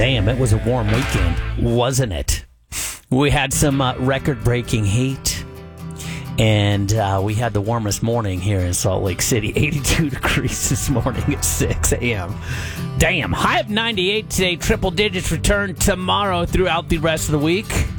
Damn, it was a warm weekend, wasn't it? We had some record-breaking heat, and we had the warmest morning here in Salt Lake City, 82 degrees this morning at 6 a.m. Damn, high of 98 today, triple digits return tomorrow throughout the rest of the week.